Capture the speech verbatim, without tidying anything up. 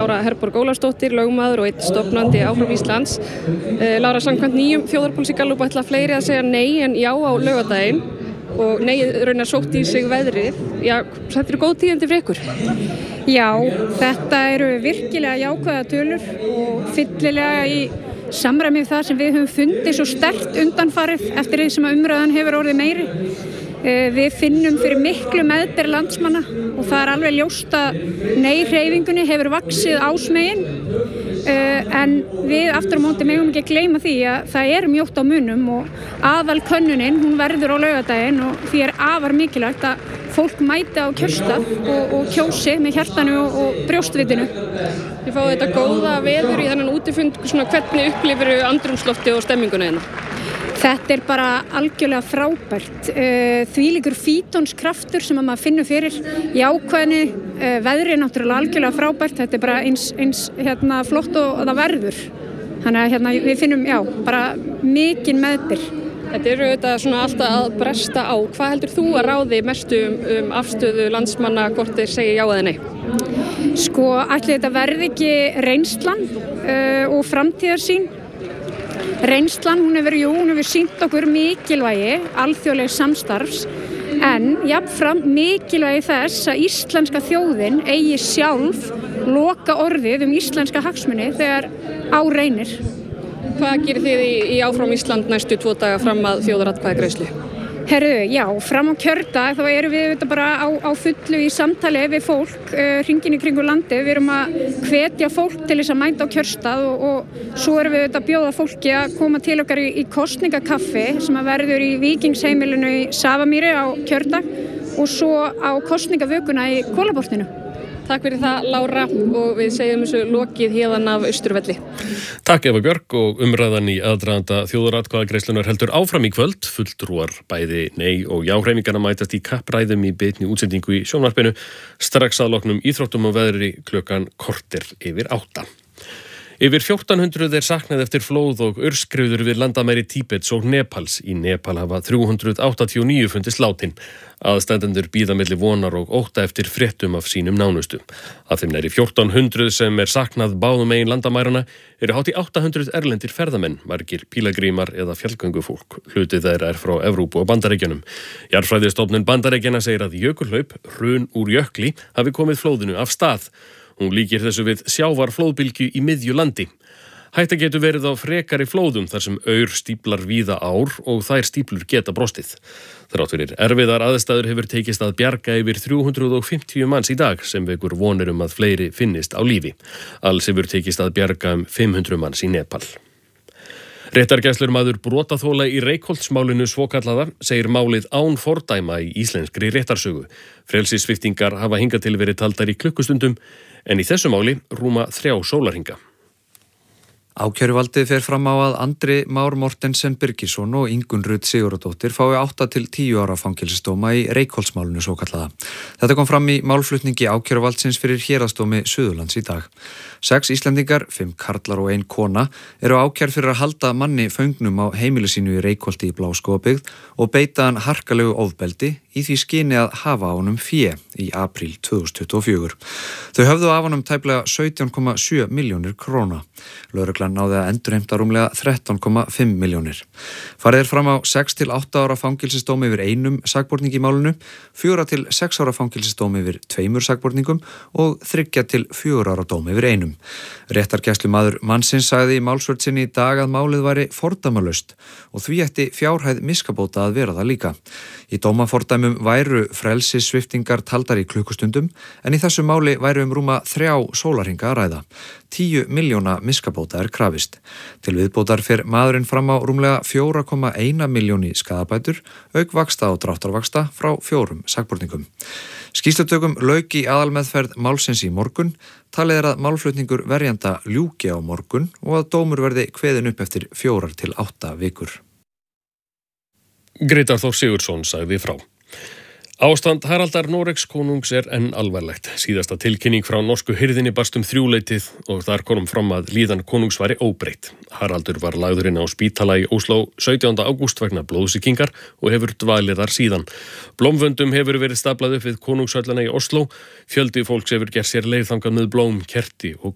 Lára Herborg Ólafsdóttir, lögmaður og einn stofnandi Áfram Íslands. Lára, samkvæmt nýjum þjóðarpúlsi Gallup ætla fleiri að segja nei en já á laugardaginn og nei raunar sótt í sig veðrið. Já, þetta eru góð tíðindi fyrir ykkur. Já, þetta eru virkilega jákvæða tölur og fyllilega í samræmi við það sem við höfum fundið svo sterkt undanfarið eftir því sem að umræðan hefur orðið meiri. Við finnum fyrir miklu meðbyr landsmanna og það er alveg ljóst að nei-hreyfingunni hefur vaxið ásmegin, en við aftur á móti megum ekki gleyma því að það er mjótt á munum og aðal könnunin, hún verður á laugardaginn og því er afar mikilvægt að fólk mæti á kjörstað og, og kjósi með hjartanu og, og brjóstvitinu. Þið fáið þetta góða veður í þennan útifund, svona hvernig upplifirðu andrúmsloftið og stemminguna hérna? Þetta er bara algjörlega frábært. Þvílíkur fítónskraftur sem að maður finnur fyrir jákvæðni, veðrið er náttúrulega algjörlega frábært. Þetta er bara eins, eins hérna, flott og það verður. Þannig að hérna, við finnum já, bara mikinn meðbyr. Þetta eru auðvitað svona alltaf að bresta á. Hvað heldur þú að ráði mestu um, um afstöðu landsmanna hvort þeir segja já eða nei? Sko, ætli þetta verði ekki reynslan uh, og framtíðarsýn. Reynslan, hún hefur, jú, hún hefur sýnt okkur mikilvægi alþjóðlegs samstarfs en jafnframt mikilvægi þess að íslenska þjóðin eigi sjálf loka orðið um íslenska hagsmuni þegar á reynir. Hvað gerir þið í, í Áfram Ísland næstu tvo daga fram að þjóðaratkvæðagreiðslu? Herru, já, fram á kjördag þá erum við þetta bara á, á fullu í samtali við fólk uh, hringinn í kringu landi. Við erum að hvetja fólk til þess að mæta á kjörstað og, og svo erum við þetta að bjóða fólki að koma til okkar í, í kosningakaffi sem að verður í Víkingsheimilinu í Safamýri á kjördag og svo á kosningavökuna í Kolaportinu. Takk fyrir það, Lára, og við segjum þessu lokið héðan af Austurvelli. Takk Eva Björk, og umræðan í aðdraganda þjóðaratkvæðagreiðslunnar heldur áfram í kvöld. Fulltrúar bæði nei og já-hreyfinganna mætast í kappræðum í beinni útsendingu í sjónvarpinu strax að loknum íþróttum og veðri klukkan korter yfir átta. Yfir fjórtán hundruð er saknað eftir flóð og aurskriður við landamæri Tíbets og Nepals. Í Nepal hafa þrjú hundruð áttatíu og níu fundist látin. Aðstandendur bíða milli vonar og ótta eftir fréttum af sínum nánustu. Af þeim næri fjórtán hundruð sem er saknað báðum megin landamærana eru hátt í átta hundruð erlendir ferðamenn, margir pílagrímar eða fjallgöngufólk. Hlutið þeirra er frá Evrópu og Bandaríkjunum. Jarðfræðistofnun Bandaríkjanna segir að jökulhlaup, hrun úr jökli, hafi komið flóðinu af stað. Hún líkir þessu við sjávarflóðbylgju í miðju landi. Hætta getur verið á frekari flóðum þar sem aur stíplar víða ár og þær stíplur geta brostið. Þrátt fyrir erfiðar aðstæður hefur tekist að bjarga yfir þrjú hundruð fimmtíu manns í dag sem vekur vonir um að fleiri finnist á lífi. Alls hefur tekist að bjarga um fimm hundruð manns í Nepal. Réttargæslurmaður brotaþola í Reykholtsmálinu svokallaða segir málið án fordæma í íslenskri réttarsögu. Frelsissviptingar hafa hingað til verið taldar í klukkustundum en í þessu máli rúma þrjá sólarhinga. Ákæruvaldið fer fram á að Andri Már Mortensen Birgisson og Ingunn Rut Sigurðardóttir fái átta til tíu ára fangelsisdóma í Reykholtsmálinu svokallaða. Þetta kom fram í málflutningi ákæruvaldsins fyrir héraðsdómi Suðurlands í dag. Sex Íslendingar, fimm karlar og ein kona, eru ákærð fyrir að halda manni föngnum á heimili sínu í Reykholti í Bláskógabyggð og beita hann harkalegu ofbeldi í því skyni að hafa á honum fé í apríl tvö þúsund tuttugu og fjögur. Þau höfðu af honum tæplega sautján komma sjö milljónir króna. Lögreglan náði að endurheimta rúmlega þrettán komma fimm milljónir. Farið er fram á sex til átta ára fangelsisdómi yfir einum sakborningi í málinu, fjögurra til sex ára fangelsisdómi yfir tveimur sakborningum og þriggja til fjögurra ára dómi yfir einum. Réttargæslumaður mannsins sagði í málsvörn sinni í dag að málið væri fordæmalaust og því ætti fjárhæð miskabóta að vera það líka. Í dómafordæmum væru frelsissviptingar taldar í klukkustundum en í þessu máli væru um rúma þrjá sólarhinga að ræða. Tíu milljóna miskabóta er krafist. Til viðbótar fer maðurinn fram á rúmlega fjóra komma eina milljón í skaðabætur, auk vaxta og dráttarvaxta frá fjórum sakborningum. Skýrslutökum lauk í aðalmeðferð málsins í morgun. Talið er að málflutningur verjanda ljúki á morgun og að dómur verði kveðinn upp eftir fjórar til átta vikur. Grétar Þór Sigurðsson sagði frá. Ástand Haraldar Noregs konungs er enn alvarlegt. Síðasta tilkynning frá norsku hirðinni barst um þrjúleytið og þar kom fram að líðan konungs væri óbreytt. Haraldur var lagður inn á spítala í Ósló sautjánda ágúst vegna blóðsýkingar og hefur dvalið þar síðan. Blómvöndum hefur verið staplað upp við konungshöllina í Ósló. Fjöldi fólks hefur gert sér leið þangað með blóm, kerti og